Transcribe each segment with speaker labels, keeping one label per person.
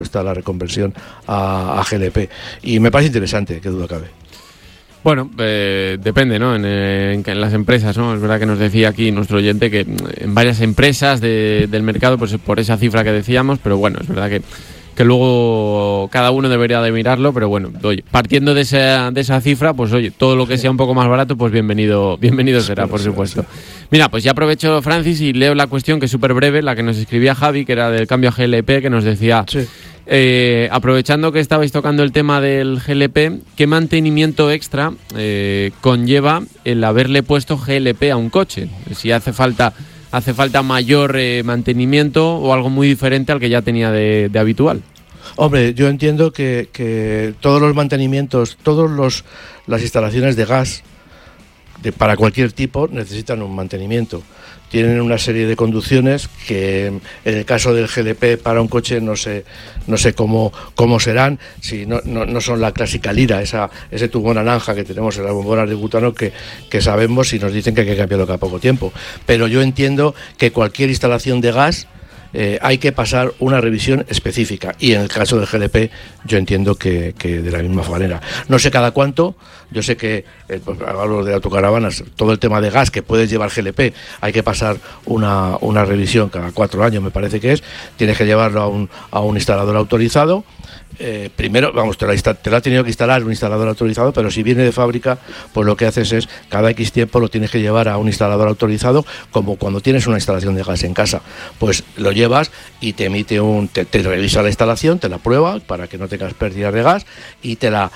Speaker 1: está la reconversión a GLP. Y me parece interesante, qué duda cabe.
Speaker 2: Bueno, depende, ¿no? En las empresas, ¿no? Es verdad que nos decía aquí nuestro oyente que en varias empresas del mercado, pues por esa cifra que decíamos, pero bueno, es verdad que luego cada uno debería de mirarlo, pero bueno, oye, partiendo de esa cifra, pues oye, todo lo que sea un poco más barato, pues bienvenido será, por supuesto. Mira, pues ya aprovecho, Francis, y leo la cuestión que es súper breve, la que nos escribía Javi, que era del cambio a GLP, que nos decía, aprovechando que estabais tocando el tema del GLP, ¿qué mantenimiento extra conlleva el haberle puesto GLP a un coche? Si hace falta mayor mantenimiento o algo muy diferente al que ya tenía de habitual.
Speaker 1: Hombre, yo entiendo que todos los mantenimientos, las instalaciones de gas para cualquier tipo necesitan un mantenimiento. Tienen una serie de conducciones que en el caso del GLP para un coche no sé cómo serán, si no son la clásica lira, ese tubo naranja que tenemos en las bombonas de butano que sabemos y nos dicen que hay que cambiarlo cada poco tiempo. Pero yo entiendo que cualquier instalación de gas hay que pasar una revisión específica, y en el caso del GLP yo entiendo que de la misma manera. No sé cada cuánto, yo sé que pues, hablo de autocaravanas, todo el tema de gas que puedes llevar GLP, hay que pasar una revisión cada 4 años, me parece que es, tienes que llevarlo a un instalador autorizado. Primero, vamos, te lo ha tenido que instalar un instalador autorizado, pero si viene de fábrica, pues lo que haces es, cada X tiempo lo tienes que llevar a un instalador autorizado, como cuando tienes una instalación de gas en casa, pues lo llevas y te emite te revisa la instalación, te la prueba para que no tengas pérdidas de gas y te la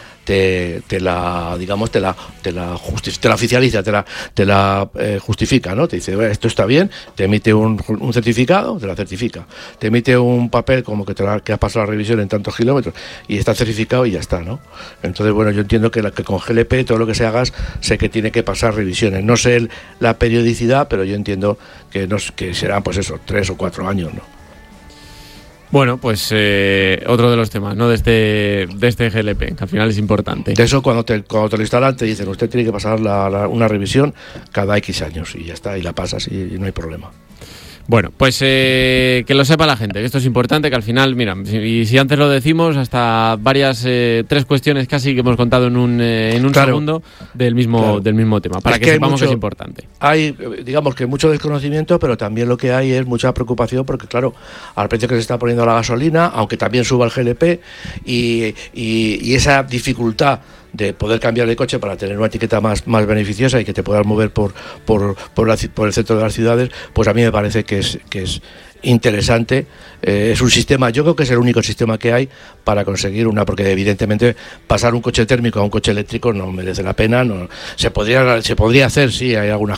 Speaker 1: oficializa, te la justifica, ¿no? Te dice, esto está bien, te emite un certificado, te la certifica, te emite un papel como que has pasado la revisión en tantos kilómetros y está certificado y ya está, ¿no? Entonces, bueno, yo entiendo que con GLP todo lo que sea gas sé que tiene que pasar revisiones. No sé la periodicidad, pero yo entiendo que serán, pues eso, 3 o 4 años, ¿no?
Speaker 2: Bueno, pues otro de los temas, ¿no? De este GLP, que al final es importante.
Speaker 1: De eso, cuando te lo instalan, te dicen, usted tiene que pasar una revisión cada X años y ya está, y la pasas y no hay problema.
Speaker 2: Bueno, pues que lo sepa la gente, que esto es importante, que al final, mira, y si antes lo decimos, hasta varias, 3 cuestiones casi que hemos contado en un claro, segundo del mismo tema, para que sepamos que es importante.
Speaker 1: Hay, digamos que mucho desconocimiento, pero también lo que hay es mucha preocupación, porque claro, al precio que se está poniendo la gasolina, aunque también suba el GLP, y esa dificultad de poder cambiar de coche para tener una etiqueta más beneficiosa y que te puedas mover por el centro de las ciudades, pues a mí me parece que es interesante. Es un sistema, yo creo que es el único sistema que hay para conseguir porque evidentemente pasar un coche térmico a un coche eléctrico no merece la pena. No, se podría hacer, sí, hay algunas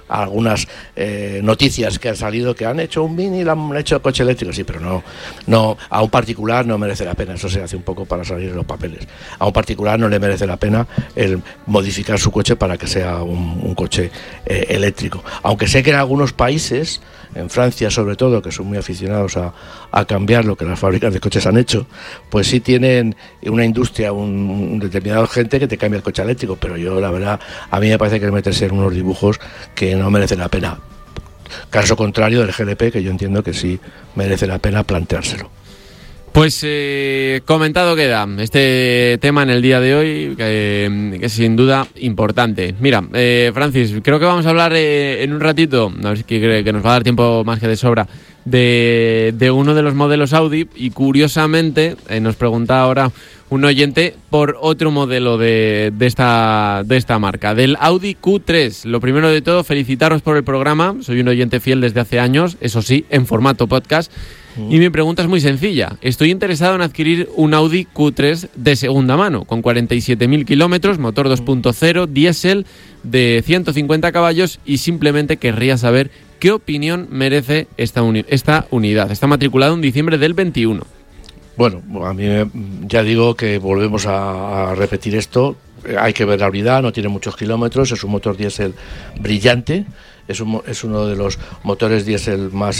Speaker 1: noticias que han salido que han hecho un Mini y lo han hecho coche eléctrico, sí, pero no a un particular no merece la pena. Eso se hace un poco para salir de los papeles. A un particular no le merece la pena el modificar su coche para que sea un coche eléctrico, aunque sé que en algunos países, en Francia sobre todo, que son muy aficionados a cambiar lo que las fábricas de coches han hecho, pues sí tienen una industria, un determinado gente que te cambia el coche eléctrico, pero yo la verdad, a mí me parece que es meterse en unos dibujos que no merecen la pena. Caso contrario del GLP, que yo entiendo que sí merece la pena planteárselo.
Speaker 2: Pues comentado queda este tema en el día de hoy, que es sin duda importante. Mira, Francis, creo que vamos a hablar en un ratito, a ver si que nos va a dar tiempo más que de sobra, de uno de los modelos Audi, y curiosamente nos pregunta ahora un oyente por otro modelo de esta marca, del Audi Q3. Lo primero de todo, felicitaros por el programa, soy un oyente fiel desde hace años, eso sí, en formato podcast. Y mi pregunta es muy sencilla. Estoy interesado en adquirir un Audi Q3 de segunda mano, con 47.000 kilómetros, motor 2.0, diésel de 150 caballos, y simplemente querría saber qué opinión merece esta unidad. Está matriculado en diciembre del 21.
Speaker 1: Bueno, a mí ya digo que volvemos a repetir esto. Hay que ver la unidad, no tiene muchos kilómetros, es un motor diésel brillante. es uno de los motores diésel más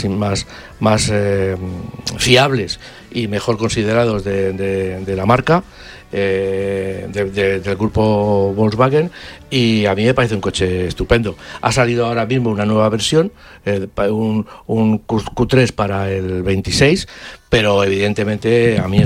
Speaker 1: fiables y mejor considerados de la marca, del grupo Volkswagen, y a mí me parece un coche estupendo. Ha salido ahora mismo una nueva versión, un Q3 para el 26, pero evidentemente a mí